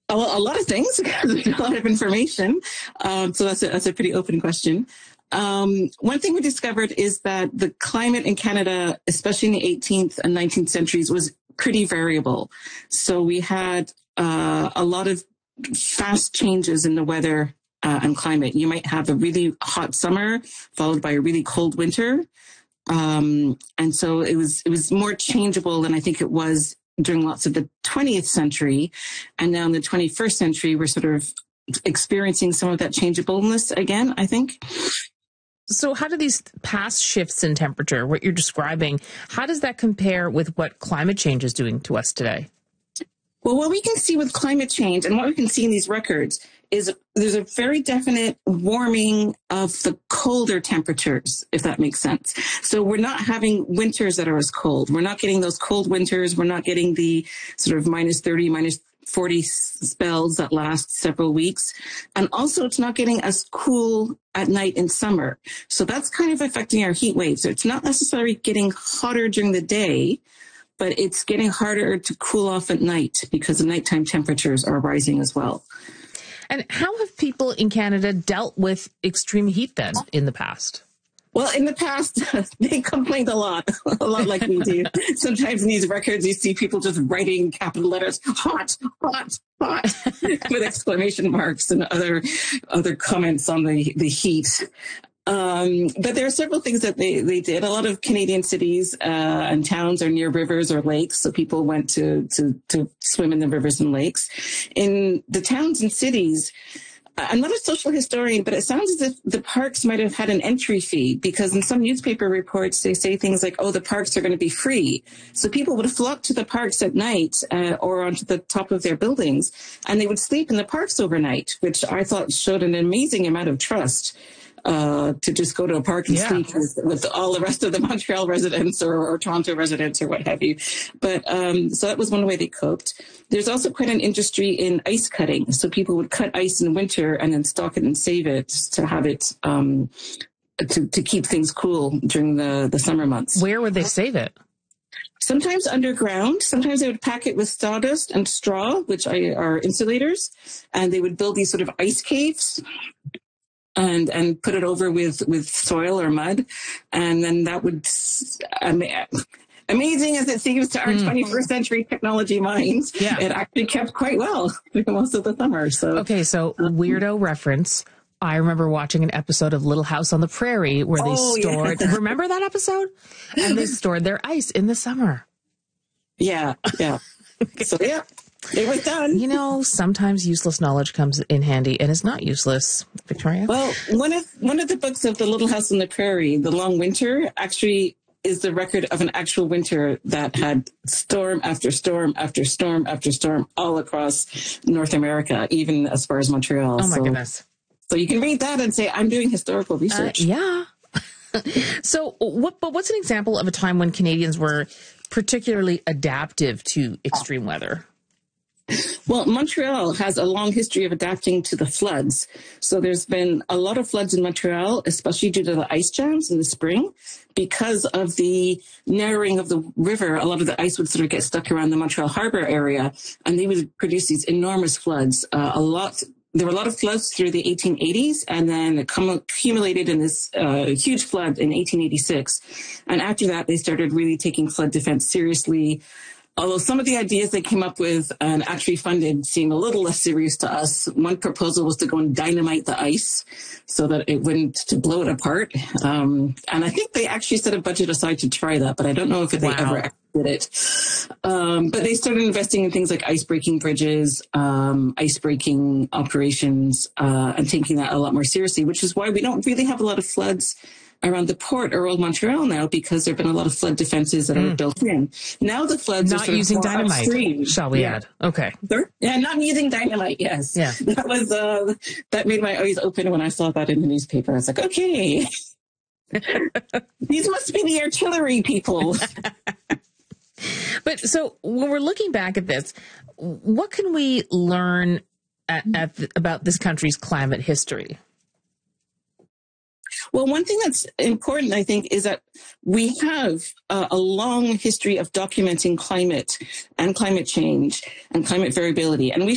Well, a lot of things, there's a lot of information. So that's a pretty open question. One thing we discovered is that the climate in Canada, especially in the 18th and 19th centuries, was pretty variable. So we had a lot of fast changes in the weather and climate. You might have a really hot summer followed by a really cold winter. And so it was more changeable than I think it was during lots of the 20th century. And now in the 21st century, we're sort of experiencing some of that changeableness again, I think. So how do these past shifts in temperature, what you're describing, how does that compare with what climate change is doing to us today? Well, what we can see with climate change and what we can see in these records is there's a very definite warming of the colder temperatures, if that makes sense. So we're not having winters that are as cold. We're not getting those cold winters. We're not getting the sort of minus 30, minus 40 spells that last several weeks. And also it's not getting as cool at night in summer. So that's kind of affecting our heat waves. So it's not necessarily getting hotter during the day, but it's getting harder to cool off at night because the nighttime temperatures are rising as well. And how have people in Canada dealt with extreme heat then in the past? Well, in the past, they complained a lot like we do. Sometimes in these records, you see people just writing capital letters, hot, hot, hot, with exclamation marks and other comments on the heat. But there are several things that they did. A lot of Canadian cities and towns are near rivers or lakes, so people went to swim in the rivers and lakes. In the towns and cities, I'm not a social historian, but it sounds as if the parks might have had an entry fee, because in some newspaper reports, they say things like, oh, the parks are going to be free. So people would flock to the parks at night or onto the top of their buildings, and they would sleep in the parks overnight, which I thought showed an amazing amount of trust. To just go to a park and sleep with all the rest of the Montreal residents or Toronto residents or what have you. But so that was one way they coped. There's also quite an industry in ice cutting. So people would cut ice in winter and then stock it and save it to have it to keep things cool during the summer months. Where would they save it? Sometimes underground. Sometimes they would pack it with sawdust and straw, which are insulators, and they would build these sort of ice caves. And put it over with soil or mud. And then that would, amazing as it seems to our 21st century technology minds, it actually kept quite well through most of the summer. So okay, so weirdo reference. I remember watching an episode of Little House on the Prairie where they stored, remember that episode? And they stored their ice in the summer. Yeah. So it was done. You know, sometimes useless knowledge comes in handy and is not useless, Victoria. Well, one of the books of the Little House on the Prairie, The Long Winter, actually is the record of an actual winter that had storm after storm after storm after storm all across North America, even as far as Montreal. Oh my goodness. So you can read that and say, I'm doing historical research. Yeah. So what's an example of a time when Canadians were particularly adaptive to extreme weather? Well, Montreal has a long history of adapting to the floods. So there's been a lot of floods in Montreal, especially due to the ice jams in the spring. Because of the narrowing of the river, a lot of the ice would sort of get stuck around the Montreal harbor area, and they would produce these enormous floods. There were a lot of floods through the 1880s, and then it accumulated in this huge flood in 1886. And after that, they started really taking flood defense seriously. Although some of the ideas they came up with and actually funded seem a little less serious to us. One proposal was to go and dynamite the ice so that it wouldn't, to blow it apart. And I think they actually set a budget aside to try that, but I don't know if they ever did it. But they started investing in things like ice-breaking bridges, ice-breaking operations, and taking that a lot more seriously, which is why we don't really have a lot of floods around the port or Old Montreal now, because there have been a lot of flood defenses that are built in. Now the floods not are sort using of dynamite, upstream. shall we add? Okay. Yeah, not using dynamite, yes. Yeah. That was, that made my eyes open when I saw that in the newspaper. I was like, okay, these must be the artillery people. But so when we're looking back at this, what can we learn about this country's climate history? Well, one thing that's important, I think, is that we have a long history of documenting climate and climate change and climate variability. And we